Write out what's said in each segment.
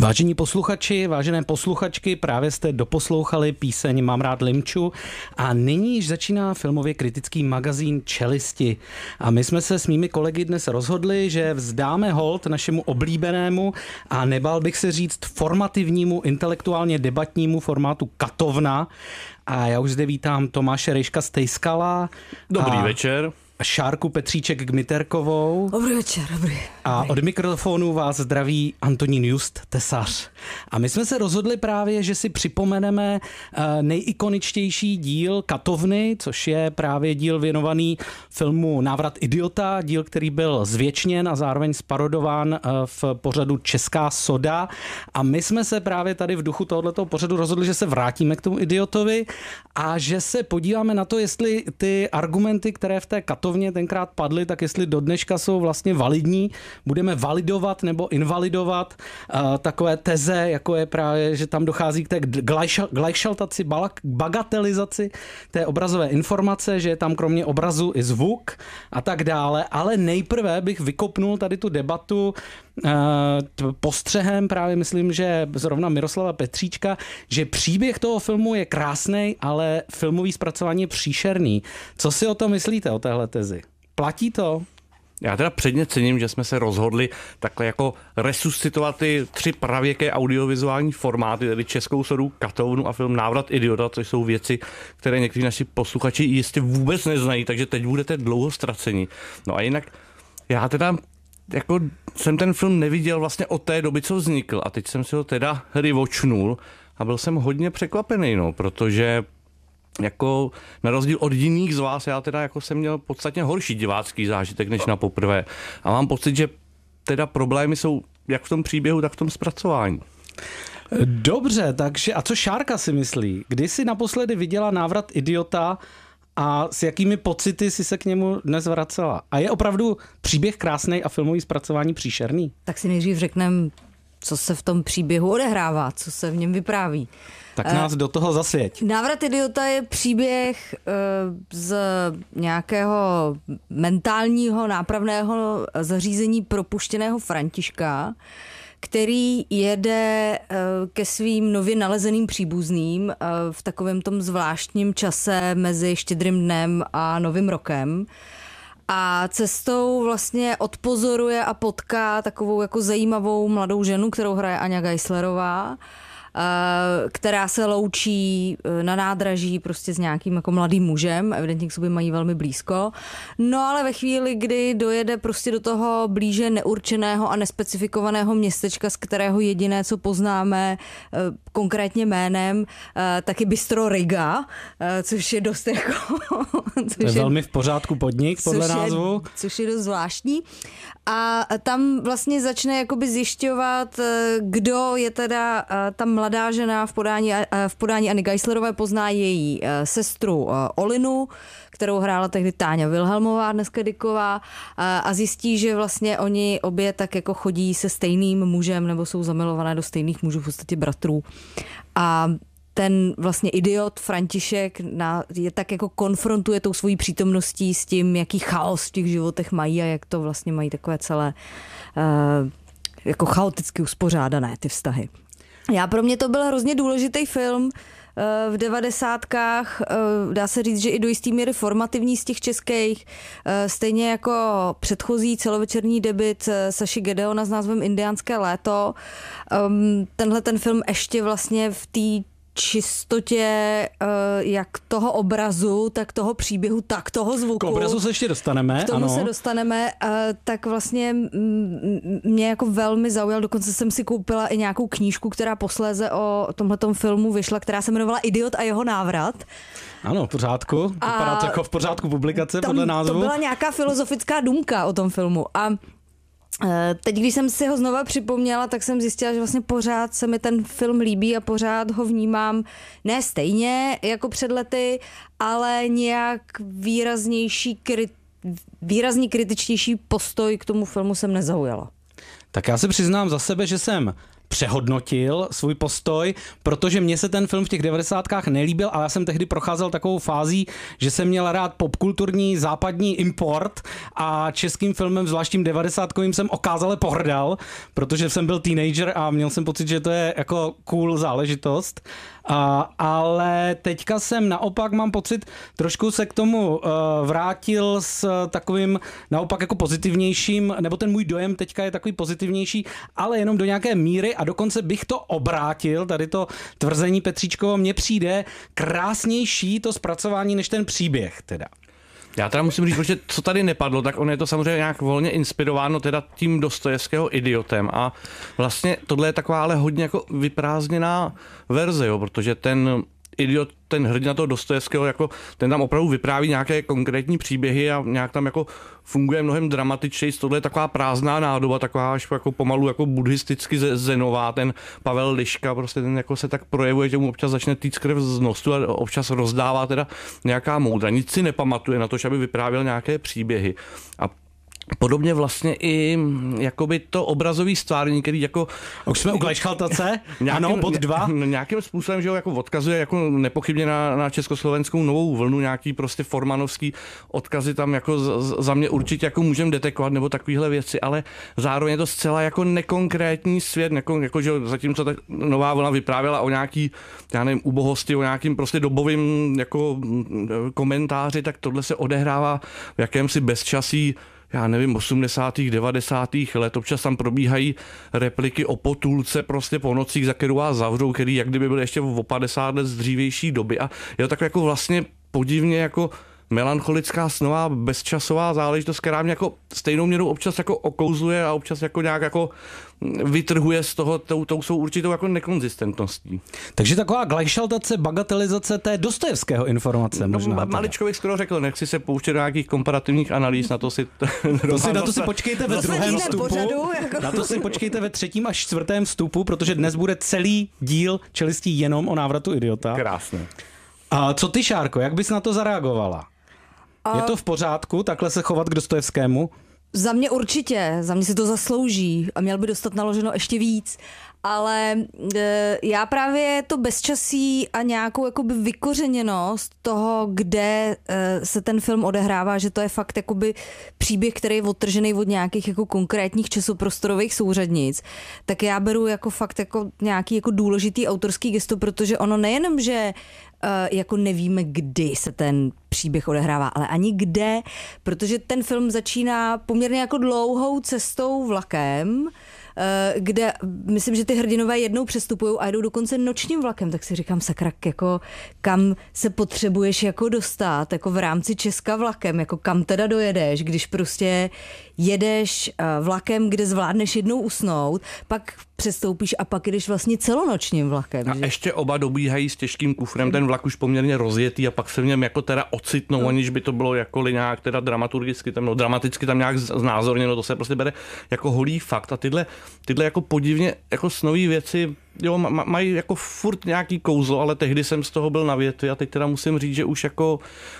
Vážení posluchači, vážené posluchačky, právě jste doposlouchali píseň Mám rád Limču a nyní již začíná filmově kritický magazín Čelisti. A my jsme se s mými kolegy dnes rozhodli, že vzdáme hold našemu oblíbenému a nebál bych se říct formativnímu, intelektuálně debatnímu formátu Katovna. A já už zde vítám Tomáše Rejška Stejskala. Dobrý večer. Šárku Petříček-Gmiterkovou. Dobrý večer, dobrý. A od mikrofonu vás zdraví Antonín Just, tesař. A my jsme se rozhodli právě, že si připomeneme nejikoničtější díl Katovny, což je právě díl věnovaný filmu Návrat idiota, díl, který byl zvěčněn a zároveň sparodován v pořadu Česká soda. A my jsme se právě tady v duchu tohoto pořadu rozhodli, že se vrátíme k tomu idiotovi a že se podíváme na to, jestli ty argumenty, které v té Katovně tenkrát padly, tak jestli do dneška jsou vlastně validní. Budeme validovat nebo invalidovat takové teze, jako je právě, že tam dochází k té glajšaltaci, bagatelizaci té obrazové informace, že je tam kromě obrazu i zvuk a tak dále. Ale nejprve bych vykopnul tady tu debatu postřehem, právě myslím, že zrovna Miroslava Petříčka, že příběh toho filmu je krásný, ale filmový zpracování je příšerný. Co si o tom myslíte, o téhle tezi? Platí to? Já teda předně cením, že jsme se rozhodli takhle jako resuscitovat ty 3 pravěké audiovizuální formáty, tedy Českou sodu, Katovnu a film Návrat idiota, což jsou věci, které někteří naši posluchači jistě vůbec neznají, takže teď budete dlouho ztraceni. No a jinak já teda jako jsem ten film neviděl vlastně od té doby, co vznikl, a teď jsem si ho teda rewatchnul a byl jsem hodně překvapený, no, protože jako na rozdíl od jiných z vás, já teda jako jsem měl podstatně horší divácký zážitek než na poprvé. A mám pocit, že teda problémy jsou jak v tom příběhu, tak v tom zpracování. Dobře, takže a co Šárka si myslí? Kdy jsi naposledy viděla Návrat idiota a s jakými pocity si se k němu dnes vracela? A je opravdu příběh krásný a filmový zpracování příšerný? Tak si nejdřív řekneme, co se v tom příběhu odehrává, co se v něm vypráví. Tak nás do toho zasvěť. Návrat idiota je příběh z nějakého mentálního nápravného zařízení propuštěného Františka, který jede ke svým nově nalezeným příbuzným v takovém tom zvláštním čase mezi Štědrým dnem a Novým rokem. A cestou vlastně odpozoruje a potká takovou jako zajímavou mladou ženu, kterou hraje Aňa Geislerová, která se loučí na nádraží prostě s nějakým jako mladým mužem, evidentně k sobě mají velmi blízko. No ale ve chvíli, kdy dojede prostě do toho blíže neurčeného a nespecifikovaného městečka, z kterého jediné, co poznáme konkrétně jménem, tak je Bistro Riga, což je dost jako... To je velmi v pořádku podnik podle názvu. Což je dost zvláštní. A tam vlastně začne jakoby zjišťovat, kdo je teda ta mladá žena v podání Anny Geislerové, pozná její sestru Olinu, kterou hrála tehdy Táňa Wilhelmová, dneska Dyková, a zjistí, že vlastně oni obě tak jako chodí se stejným mužem nebo jsou zamilované do stejných mužů, v podstatě bratrů. A ten vlastně idiot František je tak jako konfrontuje tou svojí přítomností s tím, jaký chaos v těch životech mají a jak to vlastně mají takové celé jako chaoticky uspořádané ty vztahy. Pro mě to byl hrozně důležitý film v 90kách, dá se říct, že i do jistý míry formativní z těch českých, stejně jako předchozí celovečerní debut Saši Gedeona s názvem Indiánské léto. Tenhle ten film ještě vlastně v té čistotě jak toho obrazu, tak toho příběhu, tak toho zvuku. K obrazu se ještě dostaneme. K tomu se dostaneme, tak vlastně mě jako velmi zaujal, dokonce jsem si koupila i nějakou knížku, která posléze o tomhletom filmu vyšla, která se jmenovala Idiot a jeho návrat. Ano, v pořádku. Vypadá to jako v pořádku publikace podle názvu. To byla nějaká filozofická důmka o tom filmu a teď, když jsem si ho znova připomněla, tak jsem zjistila, že vlastně pořád se mi ten film líbí a pořád ho vnímám ne stejně jako před lety, ale nějak výrazně kritičtější postoj k tomu filmu jsem nezaujala. Tak já se přiznám za sebe, že jsem přehodnotil svůj postoj, protože mně se ten film v těch 90kách nelíbil, ale já jsem tehdy procházel takovou fází, že jsem měl rád popkulturní západní import a českým filmem, zvláštním 90kovým, jsem okázale pohrdal, protože jsem byl teenager a měl jsem pocit, že to je jako cool záležitost. Ale teďka jsem naopak, mám pocit, trošku se k tomu vrátil s takovým naopak jako pozitivnějším, nebo ten můj dojem teďka je takový pozitivnější, ale jenom do nějaké míry a dokonce bych to obrátil, tady to tvrzení Petříčkovo, mně přijde krásnější to zpracování než ten příběh teda. Já teda musím říct, že co tady nepadlo, tak ono je to samozřejmě nějak volně inspirováno teda tím Dostojevského Idiotem a vlastně tohle je taková ale hodně jako vyprázdněná verze, jo, protože ten Idiot, ten hrdina toho Dostojevského, jako ten tam opravdu vypráví nějaké konkrétní příběhy a nějak tam jako funguje mnohem dramatičtěji. Tohle je taková prázdná nádoba, taková až jako pomalu jako buddhisticky zenová, ten Pavel Liška, prostě ten jako se tak projevuje, že mu občas začne týct krev z nosu a občas rozdává teda nějaká moudra. Nic si nepamatuje na to, že aby vyprávěl nějaké příběhy. A podobně vlastně i jakoby to obrazový stvárnění, který jako... Už jsme u Gleichschaltace? Ano, bod 2. Nějakým způsobem, že ho jako odkazuje jako nepochybně na československou novou vlnu, nějaký prostě formanovský odkazy tam jako za mě určitě jako můžeme detekovat nebo takovéhle věci, ale zároveň je to zcela jako nekonkrétní svět, jako že zatímco ta nová vlna vyprávěla o nějaký, já nevím, ubohosti, o nějakým prostě dobovým jako komentáři, tak tohle se odehrává v jakémsi bezčasí, já nevím, 80. 90. let, občas tam probíhají repliky o potulce prostě po nocích, za kterou vás zavřou, který jak kdyby byl ještě o 50 let z dřívější doby a je to tak jako vlastně podivně jako melancholická, snová, bezčasová záležitost, která mě jako stejnou měrou občas jako okouzluje a občas jako nějak jako vytrhuje z toho tou svou určitou jako nekonzistentností. Takže taková Gleichschaltace, bagatelizace té Dostojevského informace možná. No, maličko bych skoro řekl, nechci se pouštět do nějakých komparativních analýz, na to si... na to si počkejte ve druhém vstupu. Na to si počkejte ve 3. až 4. vstupu, protože dnes bude celý díl Čelistí jenom o návratu idiota. Krásně. A co ty, Šárko, jak bys na to zareagovala? Je to v pořádku takhle se chovat k Dostojevskému? Za mě určitě, za mě si to zaslouží a měl by dostat naloženo ještě víc, ale já právě to bezčasí a nějakou jakoby vykořeněnost toho, kde se ten film odehrává, že to je fakt jakoby příběh, který je odtržený od nějakých jako konkrétních časoprostorových souřadnic, tak já beru jako fakt jako nějaký jako důležitý autorský gesto, protože ono nejenom, že jako nevíme, kdy se ten příběh odehrává, ale ani kde, protože ten film začíná poměrně jako dlouhou cestou vlakem, kde myslím, že ty hrdinové jednou přestupují a jdou dokonce nočním vlakem, tak si říkám, sakra, jako kam se potřebuješ jako dostat, jako v rámci Česka vlakem, jako kam teda dojedeš, když prostě jedeš vlakem, kde zvládneš jednou usnout, pak přestoupíš a pak jdeš vlastně celonočním vlakem. A ještě oba dobíhají s těžkým kufrem, ten vlak už poměrně rozjetý a pak se v něm jako teda ocitnou, aniž by to bylo jakkoliv nějak teda dramaturgicky, dramaticky tam nějak znázorněno, to se prostě bere jako holý fakt a tyhle jako podivně jako snový věci, jo, mají jako furt nějaký kouzlo, ale tehdy jsem z toho byl na větvi a teď teda musím říct, že už jako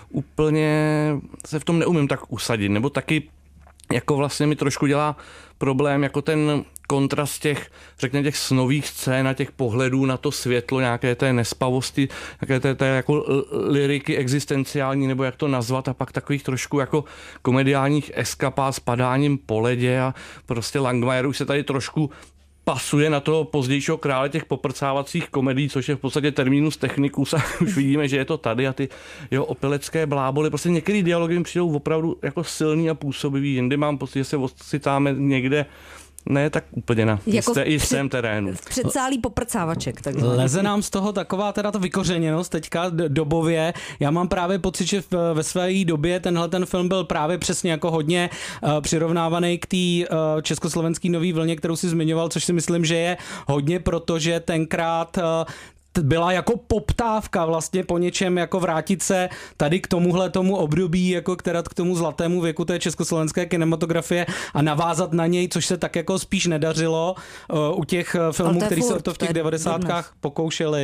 úplně se v tom neumím tak usadit, nebo taky jako vlastně mi trošku dělá problém jako ten kontrast těch, řekněme, těch snových scén a těch pohledů na to světlo, nějaké té nespavosti, nějaké té jako liriky existenciální, nebo jak to nazvat, a pak takových trošku jako komediálních eskapád s padáním po ledě a prostě Langmajer už se tady trošku pasuje na toho pozdějšího krále těch poprcávacích komedií, což je v podstatě terminus technicus a už vidíme, že je to tady a ty jeho opelecké bláboly. Prostě některé dialogy mi přijdou opravdu jako silný a působivý, jindy mám pocit, že se ocitáme někde ne tak úplně na jistém terénu. V předsálí poprcávaček. Leze nám z toho taková teda ta vykořeněnost teďka dobově. Já mám právě pocit, že ve své době tenhle ten film byl právě přesně jako hodně přirovnávaný k té československé nový vlně, kterou si zmiňoval, což si myslím, že je hodně, protože tenkrát byla jako poptávka vlastně po něčem jako vrátit se tady k tomu období, jako k tomu zlatému věku té československé kinematografie a navázat na něj, což se tak jako spíš nedařilo u těch filmů, které se to v těch 90kách pokoušeli.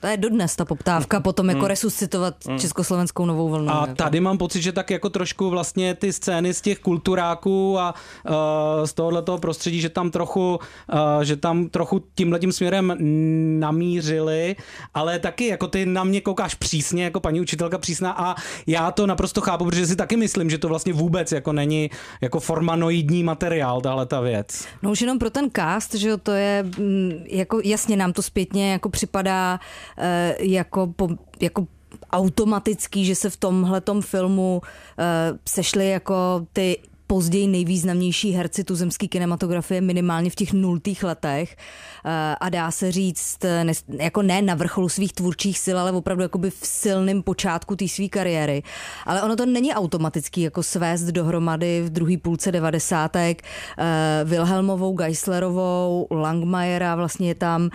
To je dodnes ta poptávka potom jako resuscitovat československou novou vlnu. A jako. tady mám pocit, že tak jako trošku vlastně ty scény z těch kulturáků a z tohoto prostředí, že tam trochu tímhletím směrem namířili, ale taky jako ty na mě koukáš přísně, jako paní učitelka přísná a já to naprosto chápu, protože si taky myslím, že to vlastně vůbec jako není jako formanoidní materiál, tahle ta věc. No už jenom pro ten cast, že jo, to je jako jasně nám to zpětně jako připadá jako automatický, že se v tomhletom filmu sešly jako ty později nejvýznamnější herci tuzemské kinematografie minimálně v těch 0. letech a dá se říct, jako ne na vrcholu svých tvůrčích sil, ale opravdu jakoby v silném počátku té své kariéry. Ale ono to není automatický jako svést dohromady v druhé půlce 90. Wilhelmovou, Geislerovou, Langmajera, vlastně je tam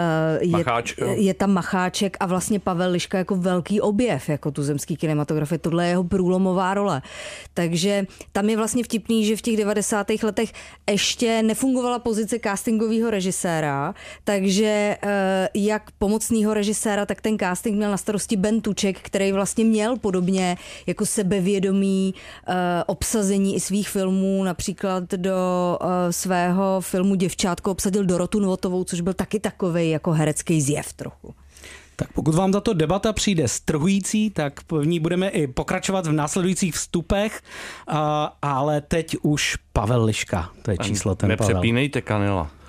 Macháček a vlastně Pavel Liška jako velký objev jako tuzemský kinematografie. Tohle je jeho průlomová role. Takže tam je vlastně vtipný, že v těch 90. letech ještě nefungovala pozice castingového režiséra, takže jak pomocného režiséra, tak ten casting měl na starosti Ben Tuček, který vlastně měl podobně jako sebevědomí obsazení i svých filmů, například do svého filmu Děvčátko obsadil Dorotu Novotovou, což byl taky takovej jako herecký zjev trochu. Tak pokud vám tato debata přijde strhující, tak v ní budeme i pokračovat v následujících vstupech, ale teď už Pavel Liška, to je číslo ten Pavel. Nepřepínejte kanela.